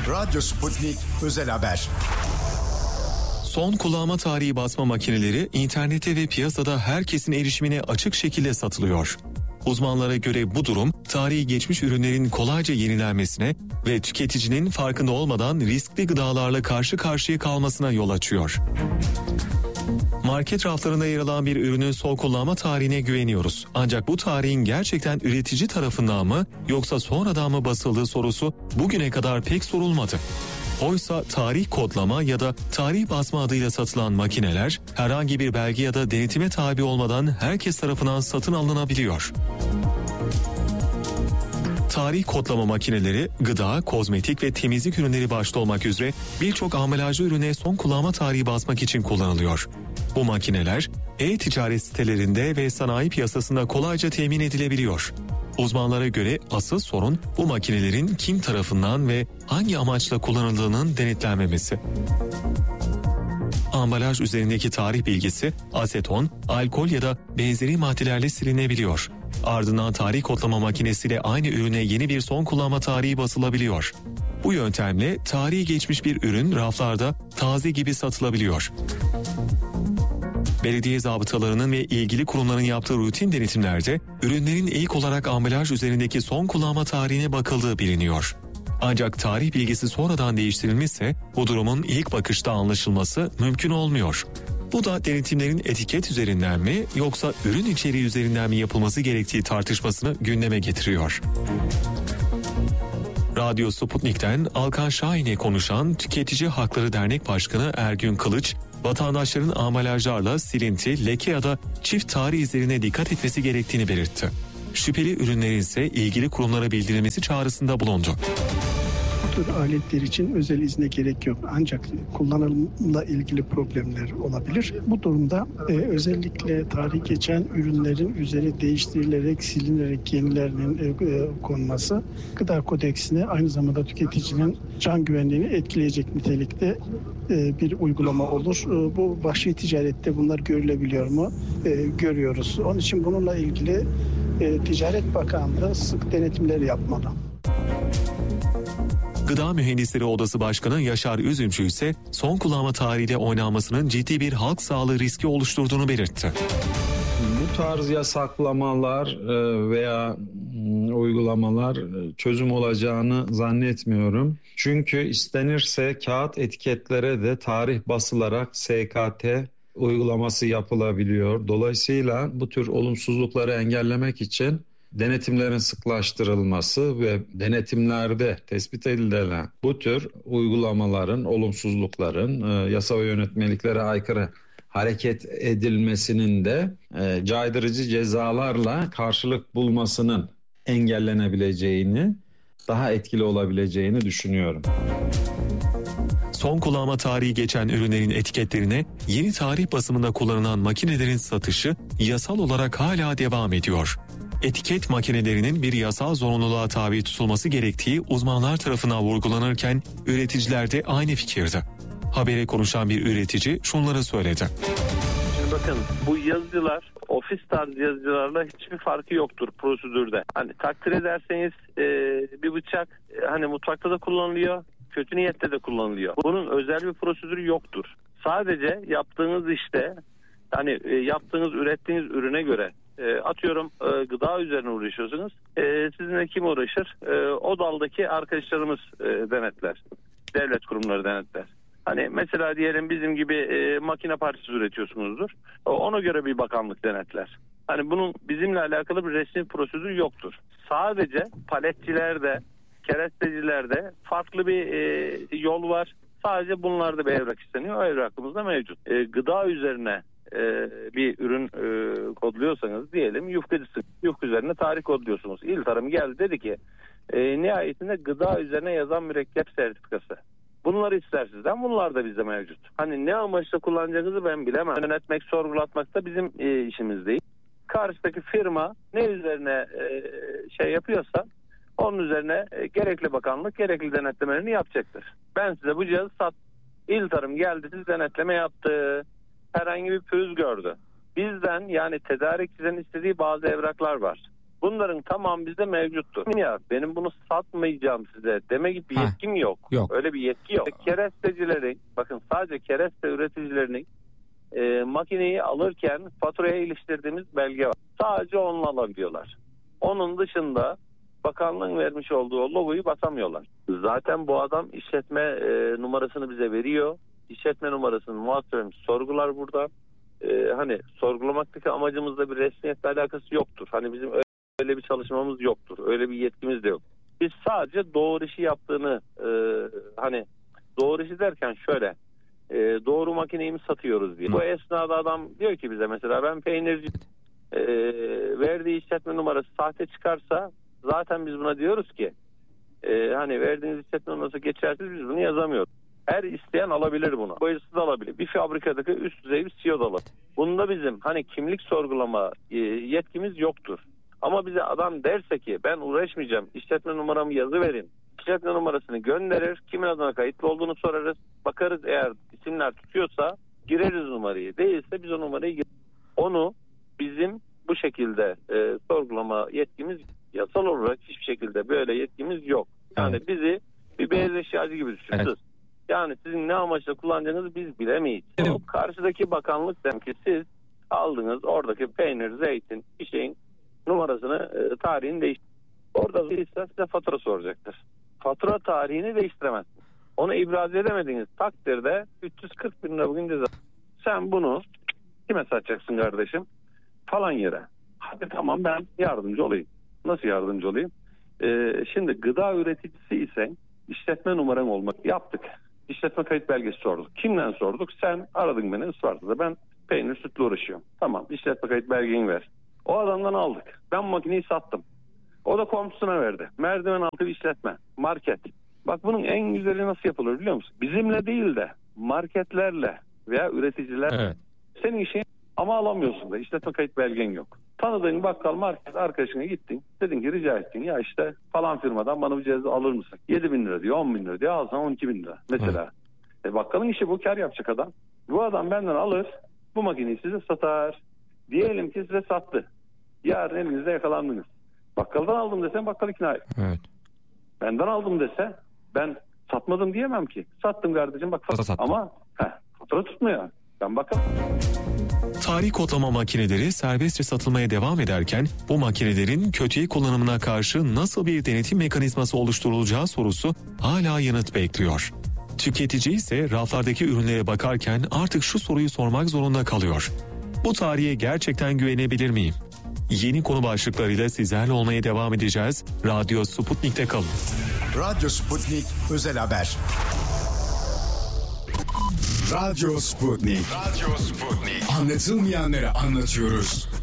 Radyo Sputnik Özel Haber. Son kullanma tarihi basma makineleri internette ve piyasada herkesin erişimine açık şekilde satılıyor. Uzmanlara göre bu durum tarihi geçmiş ürünlerin kolayca yenilenmesine ve tüketicinin farkında olmadan riskli gıdalarla karşı karşıya kalmasına yol açıyor. Market raflarında yer alan bir ürünün son kullanma tarihine güveniyoruz. Ancak bu tarihin gerçekten üretici tarafından mı yoksa sonradan mı basıldığı sorusu bugüne kadar pek sorulmadı. Oysa tarih kodlama ya da tarih basma adıyla satılan makineler herhangi bir belge ya da denetime tabi olmadan herkes tarafından satın alınabiliyor. Tarih kodlama makineleri gıda, kozmetik ve temizlik ürünleri başta olmak üzere birçok ambalajlı ürüne son kullanma tarihi basmak için kullanılıyor. Bu makineler e-ticaret sitelerinde ve sanayi piyasasında kolayca temin edilebiliyor. Uzmanlara göre asıl sorun bu makinelerin kim tarafından ve hangi amaçla kullanıldığının denetlenmemesi. Ambalaj üzerindeki tarih bilgisi aseton, alkol ya da benzeri maddelerle silinebiliyor. Ardından tarih kodlama makinesiyle aynı ürüne yeni bir son kullanma tarihi basılabiliyor. Bu yöntemle tarihi geçmiş bir ürün raflarda taze gibi satılabiliyor. Belediye zabıtalarının ve ilgili kurumların yaptığı rutin denetimlerde ürünlerin ilk olarak ambalaj üzerindeki son kullanma tarihine bakıldığı biliniyor. Ancak tarih bilgisi sonradan değiştirilmişse bu durumun ilk bakışta anlaşılması mümkün olmuyor. Bu da denetimlerin etiket üzerinden mi yoksa ürün içeriği üzerinden mi yapılması gerektiği tartışmasını gündeme getiriyor. Radyo Sputnik'ten Alkan Şahin'e konuşan Tüketici Hakları Dernek Başkanı Ergün Kılıç, vatandaşların ambalajlarla silinti, leke ya da çift tarih izlerine dikkat etmesi gerektiğini belirtti. Şüpheli ürünlerin ise ilgili kurumlara bildirilmesi çağrısında bulundu. Bu tür aletler için özel izne gerek yok. Ancak kullanımla ilgili problemler olabilir. Bu durumda özellikle tarih geçen ürünlerin üzeri değiştirilerek, silinerek yenilerinin konması Gıda Kodeksine aynı zamanda tüketicinin can güvenliğini etkileyecek nitelikte bir uygulama olur. Bu vahşi ticarette bunlar görülebiliyor mu? Görüyoruz. Onun için bununla ilgili Ticaret Bakanlığı sık denetimler yapmalı. Gıda Mühendisleri Odası Başkanı Yaşar Üzümcü ise son kullanma tarihiyle oynanmasının ciddi bir halk sağlığı riski oluşturduğunu belirtti. Bu tarz yasaklamalar veya uygulamalar çözüm olacağını zannetmiyorum. Çünkü istenirse kağıt etiketlere de tarih basılarak SKT uygulaması yapılabiliyor. Dolayısıyla bu tür olumsuzlukları engellemek için denetimlerin sıklaştırılması ve denetimlerde tespit edilen bu tür uygulamaların, olumsuzlukların, yasa ve yönetmeliklere aykırı hareket edilmesinin de caydırıcı cezalarla karşılık bulmasının engellenebileceğini, daha etkili olabileceğini düşünüyorum. Son kullanma tarihi geçen ürünlerin etiketlerine yeni tarih basımında kullanılan makinelerin satışı yasal olarak hala devam ediyor. Etiket makinelerinin bir yasal zorunluluğa tabi tutulması gerektiği uzmanlar tarafından vurgulanırken üreticiler de aynı fikirde. Habere konuşan bir üretici şunları söyledi. Şimdi bakın, bu yazıcılar ofis tarzı yazıcılarla hiçbir farkı yoktur prosedürde. Hani takdir ederseniz bir bıçak hani mutfakta da kullanılıyor, kötü niyette de kullanılıyor. Bunun özel bir prosedürü yoktur. Sadece yaptığınız işte hani ürettiğiniz ürüne göre atıyorum gıda üzerine uğraşıyorsunuz. Sizinle kim uğraşır? O daldaki arkadaşlarımız denetler. Devlet kurumları denetler. Hani mesela diyelim bizim gibi makine parçası üretiyorsunuzdur. Ona göre bir bakanlık denetler. Hani bunun bizimle alakalı bir resmi prosedür yoktur. Sadece paletçilerde, kerestecilerde farklı bir yol var. Sadece bunlarda bir evrak isteniyor. O evrakımız da mevcut. Gıda üzerine bir ürün kodluyorsanız diyelim yufkacısınız. Yufka üzerine tarih kodluyorsunuz. İl Tarım geldi dedi ki nihayetinde gıda üzerine yazan mürekkep sertifikası. Bunları ister sizden, bunlar da bizde mevcut. Hani ne amaçla kullanacağınızı ben bilemem. Yönetmek, sorgulatmak da bizim işimiz değil. Karşıdaki firma ne üzerine yapıyorsa onun üzerine gerekli bakanlık, gerekli denetlemelerini yapacaktır. Ben size bu cihazı sattım. İl Tarım geldi, siz denetleme yaptı. Herhangi bir pürüz gördü. Bizden yani tedarikçiden istediği bazı evraklar var. Bunların tamamı bizde mevcuttur. Ya benim bunu satmayacağım size deme gibi bir yetkim yok. Öyle bir yetki yok. Kerestecilerin, bakın sadece kereste üreticilerinin makineyi alırken faturaya iliştirdiğimiz belge var. Sadece onunla alabiliyorlar. Onun dışında bakanlığın vermiş olduğu o logoyu basamıyorlar. Zaten bu adam işletme numarasını bize veriyor. İşletme numarasının muhasebemiz sorgular burada. Hani sorgulamaktaki amacımızda bir resmiyetle alakası yoktur. Hani bizim öyle bir çalışmamız yoktur. Öyle bir yetkimiz de yok. Biz sadece doğru işi yaptığını hani doğru işi derken şöyle doğru makineyi mi satıyoruz diye. Bu esnada adam diyor ki bize mesela ben peynirci verdiği işletme numarası sahte çıkarsa zaten biz buna diyoruz ki hani verdiğiniz işletme numarası geçersiz, biz bunu yazamıyoruz. Her isteyen alabilir bunu. Boyacısı da alabilir. Bir fabrikadaki üst düzey bir CEO da alabilir. Bunda bizim hani kimlik sorgulama yetkimiz yoktur. Ama bize adam derse ki ben uğraşmayacağım, işletme numaramı yazıverin. İşletme numarasını gönderir. Kimin adına kayıtlı olduğunu sorarız. Bakarız, eğer isimler tutuyorsa gireriz numarayı. Değilse biz o numarayı gireriz. Onu bizim bu şekilde sorgulama yetkimiz, yasal olarak hiçbir şekilde böyle yetkimiz yok. Yani bizi bir beyaz eşyacı gibi düşünün. Evet. Yani sizin ne amaçla kullanacağınızı biz bilemeyiz. Evet. O karşıdaki bakanlık der ki siz aldınız oradaki peynir, zeytin, bir şeyin numarasını, tarihini değiştirin. Orada size fatura soracaktır. Fatura tarihini değiştiremezsiniz. Onu ibraz edemediğiniz takdirde 340 bin lira bugün ceza. Sen bunu kime satacaksın kardeşim? Falan yere. Hadi tamam, ben yardımcı olayım. Nasıl yardımcı olayım? Şimdi gıda üreticisi ise işletme numaran olmak yaptık. İşletme kayıt belgesi sorduk. Kimden sorduk? Sen aradın beni Isparta'da. Ben peynir sütle uğraşıyorum. Tamam, işletme kayıt belgeni ver. O adamdan aldık. Ben makineyi sattım. O da komşusuna verdi. Merdiven altı bir işletme. Market. Bak bunun en güzeli nasıl yapılır biliyor musun? Bizimle değil de marketlerle veya üreticiler. Evet. Senin işin ama alamıyorsun da işletme kayıt belgen yok. Tanıdığın bakkal market arkadaşına gittin. Dedin ki rica ettin ya işte falan firmadan bana bir cihazı alır mısın? 7 bin lira diyor, 10 bin lira diyor, alsan 12 bin lira mesela. Bakkalın işi bu, kar yapacak adam. Bu adam benden alır, bu makineyi size satar. Diyelim ki size sattı. Yarın elinizde yakalandınız. Bakkaldan aldım desen bakkal ikna et. Evet. Benden aldım dese ben satmadım diyemem ki. Sattım kardeşim bak. Ama fatura tutmuyor. Ben bakalım. Tarih kodlama makineleri serbestçe satılmaya devam ederken bu makinelerin kötüye kullanımına karşı nasıl bir denetim mekanizması oluşturulacağı sorusu hala yanıt bekliyor. Tüketici ise raflardaki ürünlere bakarken artık şu soruyu sormak zorunda kalıyor. Bu tarihe gerçekten güvenebilir miyim? Yeni konu başlıklarıyla sizlerle olmaya devam edeceğiz. Radyo Sputnik'te kalın. Radyo Sputnik Özel Haber. Radyo Sputnik. Anlatılmayanları anlatıyoruz.